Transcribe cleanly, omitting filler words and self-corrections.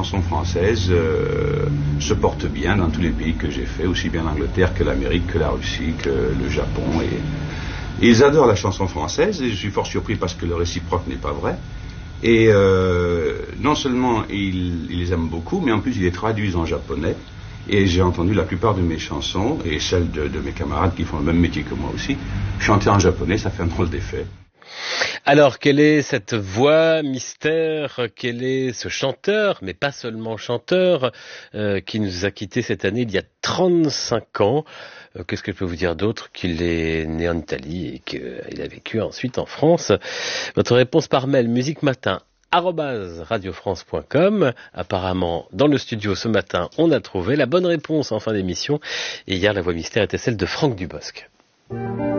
chanson française se porte bien dans tous les pays que j'ai fait, aussi bien l'Angleterre que l'Amérique, que la Russie, que le Japon. Et ils adorent la chanson française, et je suis fort surpris parce que le réciproque n'est pas vrai. Et non seulement ils les aiment beaucoup, mais en plus ils les traduisent en japonais. Et j'ai entendu la plupart de mes chansons, et celles de mes camarades qui font le même métier que moi aussi, chanter en japonais, ça fait un drôle d'effet. Alors, quelle est cette voix mystère? Quel est ce chanteur, mais pas seulement chanteur, qui nous a quittés cette année il y a 35 ans? Qu'est-ce que je peux vous dire d'autre? Qu'il est né en Italie et qu'il a vécu ensuite en France. Votre réponse par mail, musiquematin@radiofrance.com. Apparemment, dans le studio ce matin, on a trouvé la bonne réponse en fin d'émission. Et hier, la voix mystère était celle de Franck Dubosc.